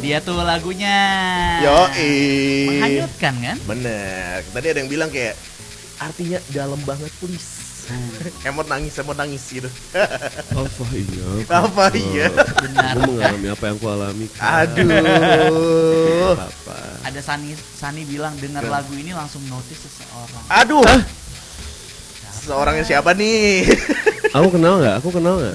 dia tuh lagunya. Yoi. Menghanyutkan kan? Bener. Tadi ada yang bilang kayak artinya dalam banget please. emot nangis gitu. Apa iya? Apa iya? Benar. Aku mengalami apa yang aku alami. Aduh. Apa? Ada Sani bilang dengar lagu ini langsung notice seseorang. Aduh. Seorangnya siapa nih? Aku kenal nggak?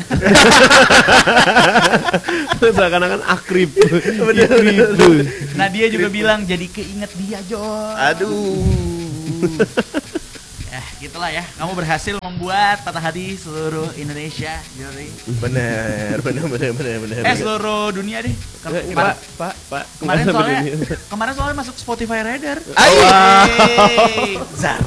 Seakan-akan akrib. Bener. Nah dia juga bilang jadi keinget dia Jor. Aduh. Gitulah ya. Kamu berhasil membuat patah hati seluruh Indonesia, Jordi. Bener. Seluruh dunia deh. Pak. Kemarin soalnya masuk Spotify Radar. Zar.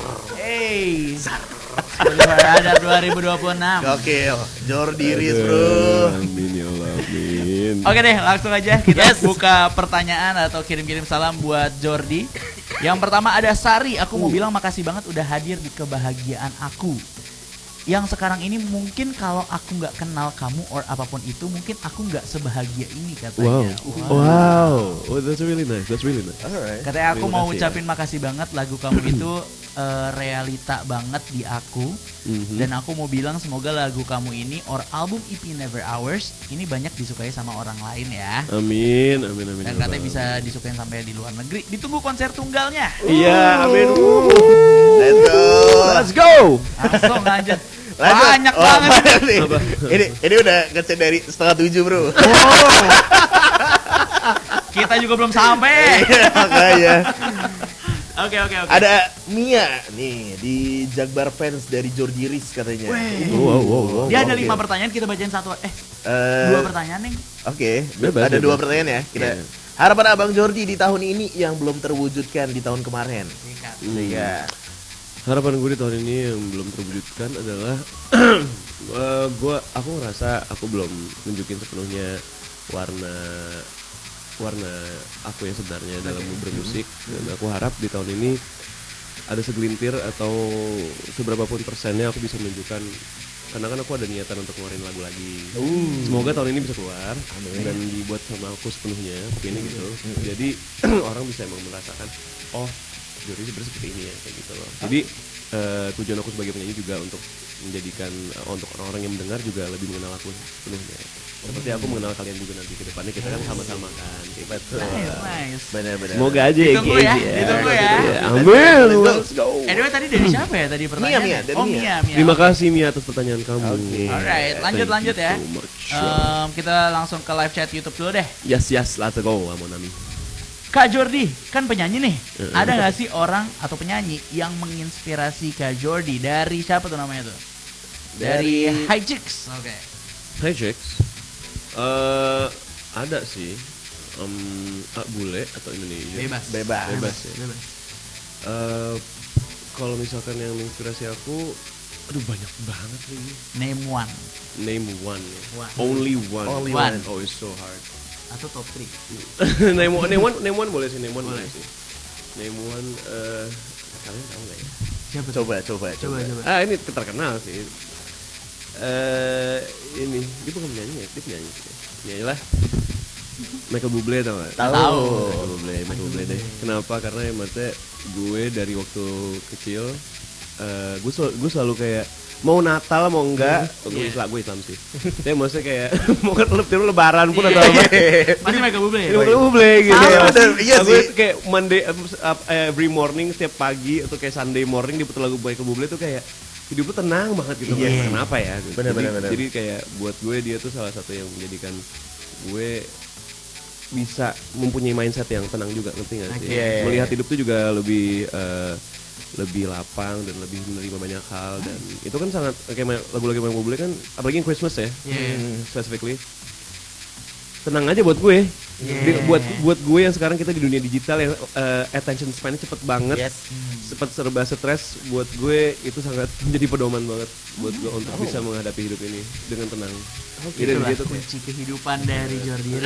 Spotify Radar 2026. Gokil. Jordi Riz bro. Amin ya Allah, amin. Oke deh, langsung aja kita buka pertanyaan atau kirim-kirim salam buat Jordi. Yang pertama ada Sari, aku mau bilang makasih banget udah hadir di kebahagiaan aku. Yang sekarang ini mungkin kalau aku nggak kenal kamu or apapun itu, mungkin aku nggak sebahagia ini katanya. Wow. Oh, that's really nice. Alright. Katanya aku Terima mau kasih, ucapin makasih banget lagu kamu itu realita banget di aku. Dan aku mau bilang semoga lagu kamu ini or album EP Never Ours ini banyak disukai sama orang lain ya. Amin. Dan katanya bisa disukain sampai di luar negeri. Ditunggu konser tunggalnya. Iya, amin. Let's go. Langsung aja. Lanjut. Banyak banget nih. Ini udah ngecek dari 6:30 bro. Kita juga belum sampai. Makanya. Oke. Ada Mia nih di Jakbar Fans dari Jordi Riz katanya. Wow. Dia ada 5 pertanyaan, kita bacain satu. 2 pertanyaan nih. Oke, Bebas, ada 2 bebas. pertanyaan ya. Kita harapan Abang Jordi di tahun ini yang belum terwujudkan di tahun kemarin. Iya. Harapan gue di tahun ini yang belum terwujudkan adalah aku ngerasa aku belum nunjukin sepenuhnya warna aku yang sebenarnya dalam bermusik, dan aku harap di tahun ini ada segelintir atau seberapa pun persennya aku bisa menunjukkan, karena kan aku ada niatan untuk ngeluarin lagu lagi. Semoga tahun ini bisa keluar. Amin. Dan dibuat sama aku sepenuhnya ini gitu. Jadi orang bisa emang merasakan Jordi sebenarnya seperti ini ya, kayak gitu loh. Jadi tujuan aku sebagai penyanyi juga untuk menjadikan untuk orang-orang yang mendengar juga lebih mengenal aku sepenuhnya. Seperti aku mengenal kalian juga nanti ke depannya, kita kan sama-sama kan. Betul. Nice. Benar-benar. Semoga aja Ditunggu ya. Amin. Let's go. Anyway tadi dari siapa ya tadi pertanyaan? Mia, dari Mia. Mia. Terima kasih Mia atas pertanyaan kamu. Oke. Alright, lanjut ya. So much. Kita langsung ke live chat YouTube dulu deh. Yes, let's go, Monami. Kak Jordi, kan penyanyi nih. Ada nggak sih orang atau penyanyi yang menginspirasi Kak Jordi? Dari siapa tuh namanya tuh? Dari High Chicks. Oke. Hi Jax. Ada sih. Bule atau Indonesia? Bebas ya. Kalau misalkan yang menginspirasi aku, aduh banyak banget nih. Name one. Only one. Oh, it's so hard. Atau top 3. name one boleh sih, name one boleh sih. Name one, kalian tahu nggak ya? Siapa? Coba. Ini terkenal sih. Ini dia bukan penyanyi ya, dia penyanyi sih. Nyanyilah. Michael Bublé tau gak? Tahu. Michael Bublé deh. Kenapa? Karena yang maksudnya gue dari waktu kecil, gue selalu kayak mau Natal mau enggak, gue Islam sih. Tapi maksudnya kayak mau lebaran pun atau apa. Masih Michael Bublé. Michael Bublé gitu. Iya Gue sih. kayak Monday every morning setiap pagi atau kayak Sunday morning diputar lagu Michael Bublé tuh kayak hidup lu tenang banget gitu. Kenapa ya? Gitu. Bener. Jadi kayak buat gue dia tuh salah satu yang menjadikan gue bisa mempunyai mindset yang tenang juga, ngerti gak sih? Melihat hidup tuh juga lebih lapang dan lebih menerima banyak hal, dan itu kan sangat kayak lagu-lagu Michael Bublé kan, apalagi yang Christmas ya, specifically tenang aja buat gue. Buat gue yang sekarang kita di dunia digital yang attention span-nya cepet banget, cepet serba stres, buat gue itu sangat menjadi pedoman banget buat gue untuk bisa menghadapi hidup ini dengan tenang. Itulah kunci kehidupan dari Jordi.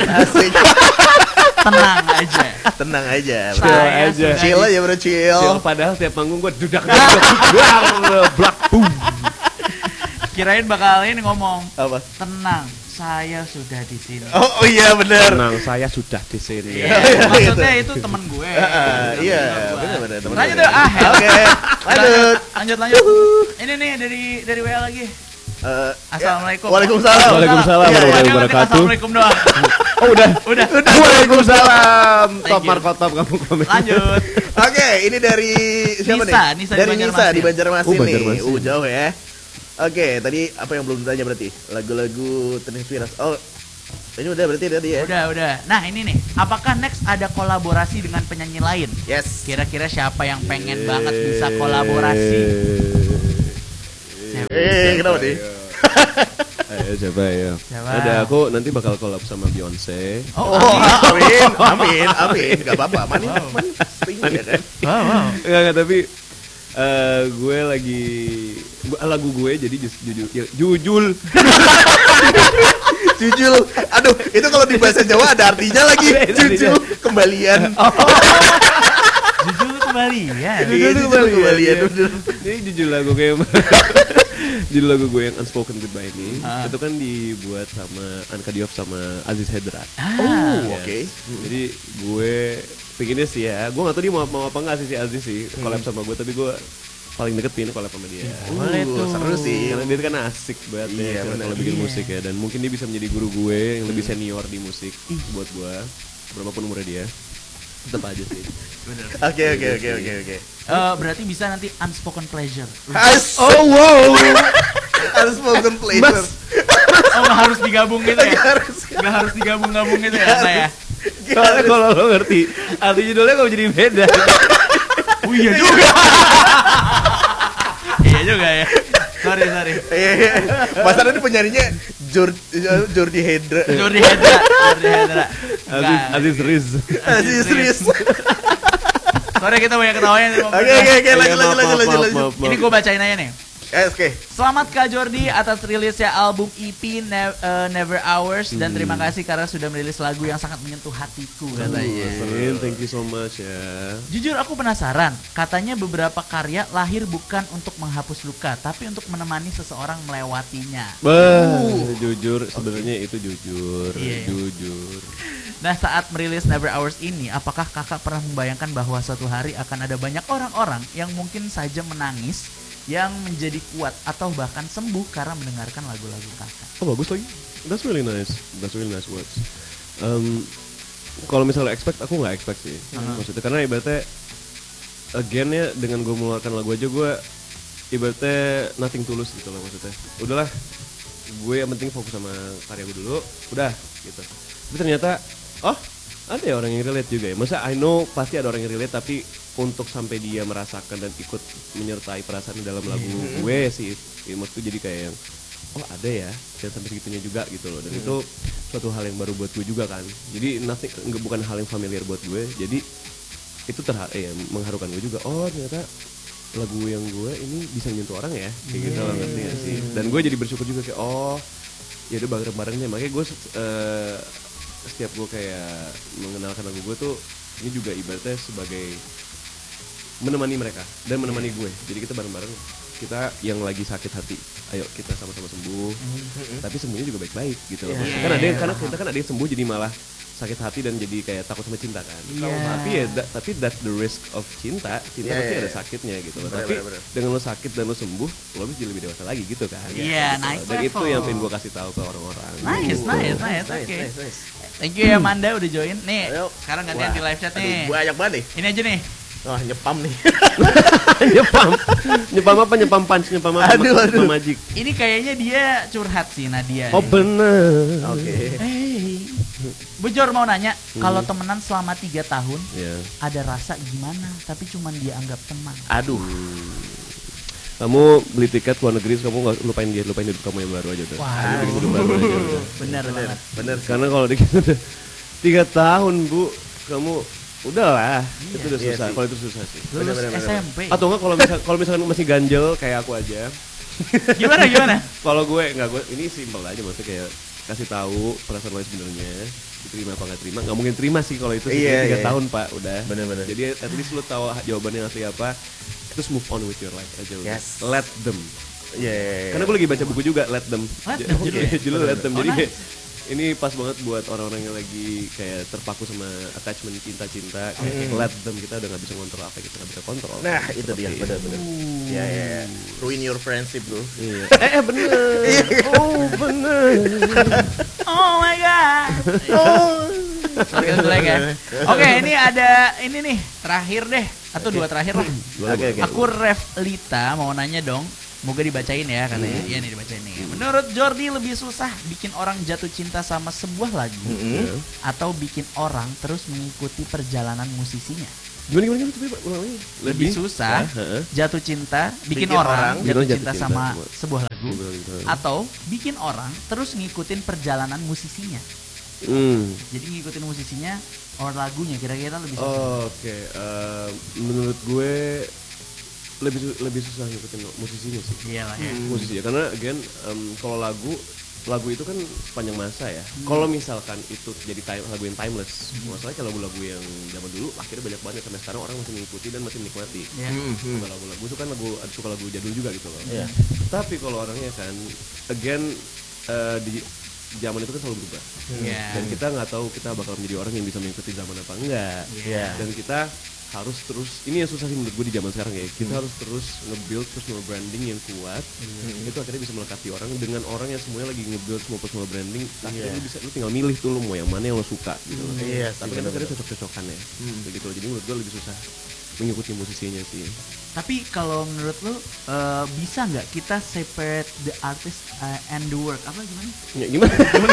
Tenang aja. Chill aja bro, chill. Padahal tiap panggung gue dudak Kirain bakal ini ngomong Apa? tenang, saya sudah di sini. Oh iya benar. Tenang, saya sudah di sini. Maksudnya itu temen gue. Iya, benar. Lanjut deh. Oke, lanjut. Lanjut. Ini nih dari WA lagi. Assalamualaikum. Waalaikumsalam. Waalaikumsalam warahmatullahi wabarakatuh. Assalamualaikum doang. Oh udah. Waalaikumsalam. Thank Top you. Markotop kamu komen. Lanjut. Oke, ini dari siapa Nisa nih? Dari di Nisa di Banjarmasin nih. Banjarmasin. Jauh ya. Oke, tadi apa yang belum ditanya berarti? Lagu-lagu terinspirasi. Oh, ini udah berarti tadi ya? Udah. Nah ini nih, apakah next ada kolaborasi dengan penyanyi lain? Yes. Kira-kira siapa yang pengen banget bisa kolaborasi? Kenapa nih? Ayo coba ya. Siapa? Ada aku nanti bakal collab sama Beyonce. Oh, Amin. Gak apa-apa, manis sting ya kan? wow. Enggak, tapi gue lagi lagu gue jadi jujul. Jujul. Aduh, itu kalau di bahasa Jawa ada artinya lagi. Jujul kembalian. Jujur kembalian. Jujul kembalian. Ini jujur lagu gue. Judul lagu gue yang Unspoken Goodbye ini itu kan dibuat sama Anka Diop sama Aziz Hedra. Oke. Jadi gue pengennya sih ya, gue gak tau dia mau apa enggak sih si Aziz sih collab sama gue, tapi gue paling deketin collab sama dia. Boleh tuh. Seru sih. Karena dia kan asik banget ya kalau bikin musik ya, dan mungkin dia bisa menjadi guru gue yang lebih senior di musik buat gue, berapapun umurnya dia. Tetap aja sih. Oke. Berarti bisa nanti Unspoken Pleasure. Oh wow. Unspoken pleasure. Oh nggak harus digabung gitu ya? Harus. Nggak harus digabung gitu ya saya? Soalnya kalau lo ngerti arti judulnya kok jadi beda. Oh iya juga. Iya juga ya. Sorry. Masa nanti penyanyinya Jordi Hedra. Jordi Hedra. Aziz Riz. Serius. Sorry kita banyak ketawanya. Oke, lanjut. Ini gue bacain aja nih. Oke. Selamat Kak Jordi atas rilisnya album EP Never Hours, dan terima kasih karena sudah merilis lagu yang sangat menyentuh hatiku katanya. Thank you so much ya. Jujur aku penasaran, katanya beberapa karya lahir bukan untuk menghapus luka, tapi untuk menemani seseorang melewatinya. Jujur sebenarnya itu jujur. Jujur. Nah saat merilis Never Hours ini, apakah kakak pernah membayangkan bahwa suatu hari akan ada banyak orang-orang yang mungkin saja menangis, yang menjadi kuat atau bahkan sembuh karena mendengarkan lagu-lagu kakak? Oh bagus lagi. That's really nice words. Kalau misalnya expect, aku nggak expect sih. Maksudnya karena ibaratnya again ya, dengan gue mengeluarkan lagu aja gue ibaratnya nothing tulus gitu loh maksudnya. Udahlah, gue yang penting fokus sama karya gue dulu, udah gitu. Tapi ternyata ada ya orang yang relate juga ya. Masa I know pasti ada orang yang relate, tapi untuk sampai dia merasakan dan ikut menyertai perasaan dalam lagu gue sih, ya, maksudnya jadi kayak yang ada ya, dan sampai segitunya juga gitu loh. Dan itu suatu hal yang baru buat gue juga kan. Jadi bukan hal yang familiar buat gue. Jadi itu mengharukan gue juga. Oh ternyata lagu yang gue ini bisa menyentuh orang ya, kayak gitu loh, ngerti gak sih? Dan gue jadi bersyukur juga kayak ya udah bareng-barengnya. Makanya gue setiap gue kayak mengenalkan lagu gue tuh, ini juga ibaratnya sebagai menemani mereka dan menemani gue. Jadi kita bareng-bareng, kita yang lagi sakit hati, ayo kita sama-sama sembuh. Tapi sembuhnya juga baik-baik gitu loh. Kan ada yang, karena kita kan ada yang sembuh jadi malah sakit hati dan jadi kayak takut sama cinta kan. Tapi that's the risk of cinta pasti ada sakitnya gitu loh. Tapi dengan lo sakit dan lo sembuh, lo bisa jadi lebih dewasa lagi gitu kan. Nice. Dan itu yang pengen gue kasih tahu ke orang-orang. Nice. Oke. Thank you ya Manda udah join. Nih, sekarang gantian di live chat nih. Banyak banget nih. Ini aja nih. Nyepam nih. Nyepam apa? Nyepam punch, nyepam apa? Aduh. Magic. Ini kayaknya dia curhat sih Nadia. Oh bener. Oke. Hey, Bujor mau nanya, kalau temenan selama 3 tahun, ada rasa gimana? Tapi cuman dianggap teman. Aduh. Kamu beli tiket luar negeri, kamu nggak lupain hidup kamu yang baru aja udah. Wah, hidup baru aja udah. Bener banget. Karena kalau dikit udah 3 tahun Bu, kamu udahlah, itu udah susah. Kalau itu susah sih. Lulus SMP. Atau enggak kalau misalkan masih ganjel kayak aku aja. Gimana? Kalau gue ini simpel aja, maksudnya kayak kasih tahu perasaan lo sebenarnya, diterima apa nggak terima. Nggak mungkin terima sih kalau itu 3 tahun Pak, udah. Bener. Jadi at least lo tahu jawabannya asli apa. Terus move on with your life aja. Let them. Iya. Karena gue lagi baca buku juga, Let Them. Let Them, Judul Let Them. Oh, Jadi nice. ini pas banget buat orang-orang yang lagi kayak terpaku sama attachment cinta-cinta. Kayak let them, kita udah gak bisa ngontrol apa yang kita gak bisa kontrol. Nah itu dia, benar-benar. Iya. Ruin your friendship bro. Iya. Bener. Oh bener. Oh my god. Sorry jelek ya. Oke, ini ada ini nih terakhir deh atau dua terakhir lah. Oke. Aku Lita mau nanya dong. Moga dibacain ya katanya. Iya nih dibacain nih. Menurut Jordi lebih susah bikin orang jatuh cinta sama sebuah lagu atau bikin orang terus mengikuti perjalanan musisinya? Gimana? Coba ulang lagi. Lebih susah jatuh cinta, bikin orang jatuh cinta sama sebuah lagu atau bikin orang terus ngikutin perjalanan musisinya. Jadi ngikutin musisinya or lagunya kira-kira lebih susah. Oke. Menurut gue lebih susah ngikutin musisinya sih. Iyalah ya. Musisinya karena again kalau lagu itu kan sepanjang masa ya. Kalau misalkan itu jadi lagu yang timeless, masalahnya kalau lagu-lagu yang zaman dulu akhirnya banyak banget sampai sekarang orang masih mengikuti dan masih menikmati. Lagu-lagu itu kan suka lagu jadul juga gitu loh. Tapi kalau orangnya kan again di zaman itu kan selalu berubah. Dan kita nggak tahu kita bakal menjadi orang yang bisa mengikuti zaman apa enggak. Dan kita harus terus, ini yang susah sih menurut gue di zaman sekarang ya, kita harus terus nge-build personal branding yang kuat. Itu akhirnya bisa melekati orang dengan orang yang semuanya lagi nge-build semua personal branding. Akhirnya lu tinggal milih tuh lu mau yang mana yang lo suka gitu. Tapi kan akhirnya cocok-cocokan ya begitu. Jadi menurut gue lebih susah mengikuti musisinya sih. Tapi kalau menurut lu bisa nggak kita separate the artist and the work? Apa gimana? Ya, gimana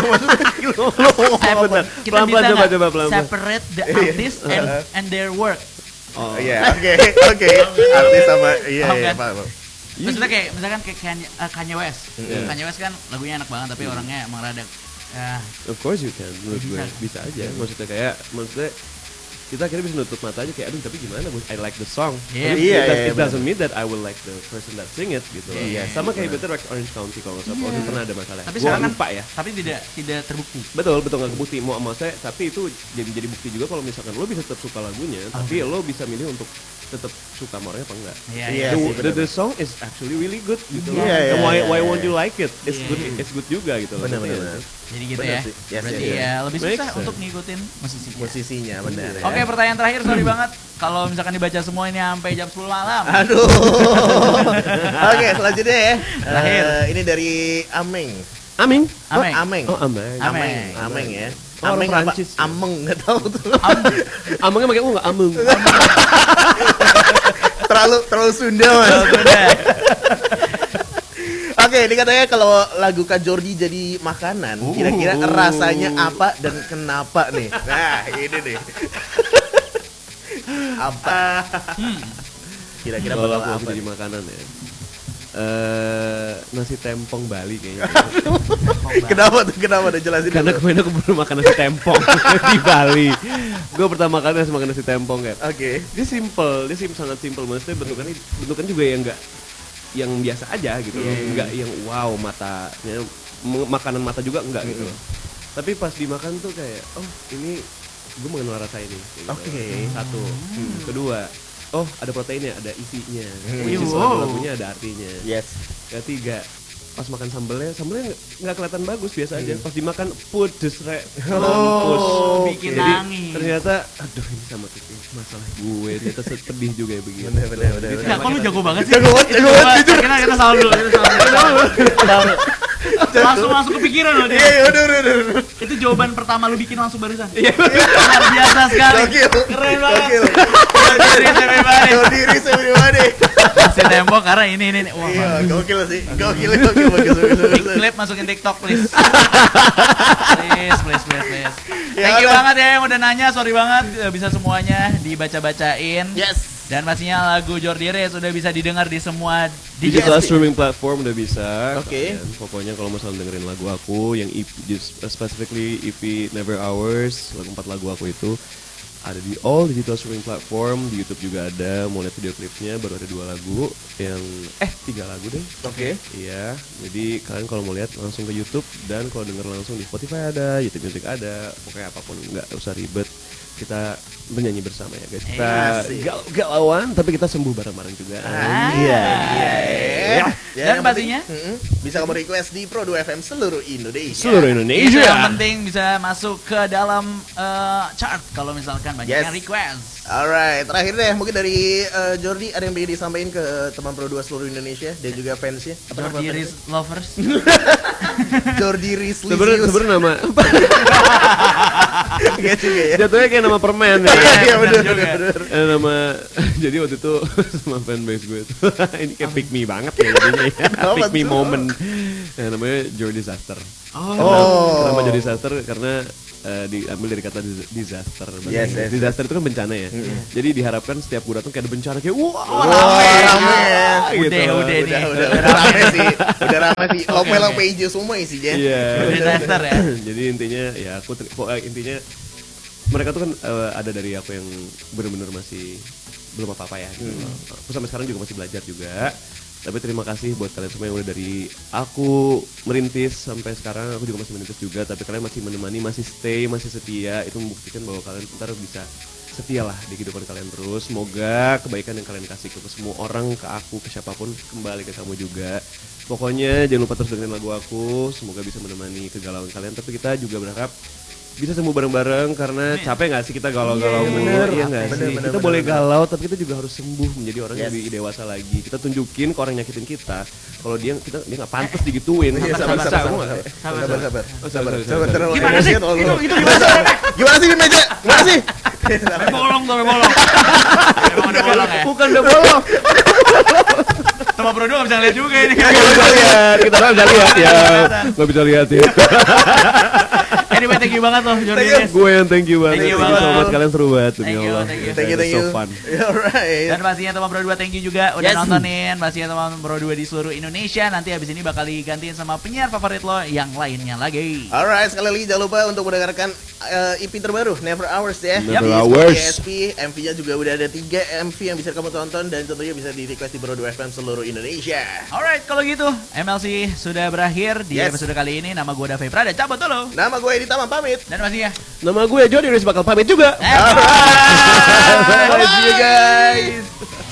maksudnya? Kita bisa nggak separate the artist and their work? Oh iya, oke. Artis sama Pak. Maksudnya kayak misalkan kayak Kanye West. Kanye West kan lagunya enak banget tapi orangnya emang rada Of course you can, menurut gue bisa aja. Maksudnya kita akhirnya bisa nutup mata aja kayak aduh tapi gimana I like the song. It doesn't mean that I will like the person that sing it gitu. Sama kayak Better Rex Orange County kalau nggak salah pernah ada masalah. Tapi sekarang lupa ya. Tapi tidak terbukti. Betul nggak kebukti. Mau saya tapi itu jadi bukti juga kalau misalkan lo bisa tetap suka lagunya, tapi lo bisa milih untuk tetap suka sama orangnya apa enggak. The song is actually really good gitu. Why won't you like it? It's good juga gitu. Benar. Jadi gitu ya. Berarti ya lebih susah untuk ngikutin musisinya benar ya. Oke, pertanyaan terakhir, sorry banget kalau misalkan dibaca semua ini sampai jam 10 malam. Aduh. Oke, selanjutnya ya. Terakhir. Ini dari Ameng. Ameng ya. Ameng apa? Prancis. Ameng enggak tahu tuh. Amengnya pakai enggak ameng. terlalu Sunda Mas. Oke, ini katanya kalau lagu Kak Jordi jadi makanan, kira-kira rasanya apa dan kenapa nih? Nah, ini nih. Apa? Kira-kira kalau bakal apa jadi makanan ya? Nasi tempong Bali kayaknya. Kenapa tuh jelasin. Karena kemarin aku baru makan nasi tempong di Bali. Gue pertama kali makan nasi tempong kan. Oke. Dia sangat simple. Maksudnya bentukannya juga yang biasa aja gitu loh. Enggak yang wow matanya makanan mata juga enggak gitu loh. Tapi pas dimakan tuh kayak ini gue mengenal rasa ini. Oke. Satu. Kedua, ada proteinnya, ada isinya. Lagu-lagunya ada artinya. Yes. Ketiga, pas makan sambelnya nggak kelihatan bagus biasa aja. Pas dimakan pedes bikin jadi nangis. ternyata aduh ini sama titik masalah gue ternyata pedih juga ya begini. Bener. Nah, kok lu jago banget sih? Jago banget, jujur. Kita salah dulu. Langsung kepikiran loh dia. Iya, udah. Itu jawaban pertama lu bikin langsung barusan. Luar biasa sekali. Keren banget. Diri saya pribadi. Masih tembok karena ini. Wah, iya, gokil sih. Gokil. Klip masukin TikTok please. Please. Thank you banget ya yang udah nanya, sorry banget bisa semuanya dibaca-bacain. Yes. Dan pastinya lagu Jordi Reyes sudah bisa didengar di semua digital streaming platform udah bisa. Oke. Pokoknya kalau misalnya dengerin lagu aku yang specifically EP Never Hours, 4 lagu aku itu ada di all digital streaming platform, di YouTube juga ada. Mau lihat video klipnya baru ada 2 lagu yang 3 lagu deh. Oke. Iya, jadi kalian kalau mau lihat langsung ke YouTube dan kalau denger langsung di Spotify ada, YouTube Music ada, pokoknya apapun nggak usah ribet. kita bernyanyi bersama ya guys. Kita Asik. galau-galauan tapi kita sembuh bareng-bareng juga. Iya. Dan pastinya bisa kamu request di Pro 2 FM seluruh Indonesia. Seluruh itu Indonesia. yang penting bisa masuk ke dalam chart kalau misalkan banyak yang request. Alright, terakhir deh mungkin dari Jordi ada yang pengen disampaikan ke teman Pro 2 seluruh Indonesia dan juga fansnya. Jordi Riz Lovers. Jordi Riz Sebenarnya nama Gak juga ya. jatuhnya kayak nama permen ya. Iya bener juga. bener. Nama jadi waktu itu sama fanbase gue tuh ini kayak pick me banget ya jadinya ya. Pick me moment. Namanya Jordi Disaster. Kenapa Jordi Disaster? Karena diambil dari kata disaster. Yes. Disaster itu kan bencana ya. Jadi diharapkan setiap gue datang kayak ada bencana kayak rame ya. Udah nih. Udah rame sih. Udah rame sih. Lope hijau semua isinya. Iya. Disaster ya. Jadi intinya ya intinya mereka tuh kan ada dari aku yang benar-benar masih belum apa-apa ya gitu. Aku sampai sekarang juga masih belajar juga. Tapi terima kasih buat kalian semua yang udah dari aku merintis sampai sekarang, aku juga masih merintis juga. Tapi kalian masih menemani, masih stay, masih setia. Itu membuktikan bahwa kalian ntar bisa setia lah di kehidupan kalian terus. Semoga kebaikan yang kalian kasih ke semua orang, ke aku, ke siapapun kembali ke kamu juga. Pokoknya jangan lupa terus dengerin lagu aku. Semoga bisa menemani kegalauan kalian. Tapi kita juga berharap bisa sembuh bareng-bareng karena capek gak sih kita galau-galau mulu, iya gak sih? Kita boleh galau tapi kita juga harus sembuh menjadi orang yang lebih dewasa lagi. Kita tunjukin ke orang yang nyakitin kita kalau dia gak pantas digituin. Sabar. Gimana sih? Itu Gimana sih di meja? Gimana sih? sampai bolong. Emang ada bolong ya? Bukan udah bolong. Sama Bro 2 gak bisa ngeliat juga ini. Gak bisa lihat, kita kan bisa lihat ya. Gak bisa lihat ya. Anyway, thank you banget loh Jordi. Gue yang thank you banget. Thank you so banget. much, kalian seru banget. Thank you. Thank you. So fun. Alright. Dan pastinya teman Bro 2 thank you juga udah nontonin. Pastinya teman Bro 2 di seluruh Indonesia. Nanti abis ini bakal digantiin sama penyiar favorit lo yang lainnya lagi. Alright, sekali lagi jangan lupa untuk mendengarkan EP terbaru Never Hours ya. Never Di Hours. SP, MV-nya juga udah ada 3 MV yang bisa kamu tonton dan tentunya bisa di request di Pro 2 FM seluruh Indonesia. Alright, kalau gitu MLC sudah berakhir di episode kali ini. Nama gue Dave Prada, cabut dulu. Nama gue Edi Tamam pamit. Dan pastinya Nama gue Jordi Riz bakal pamit juga. Bye. See you guys.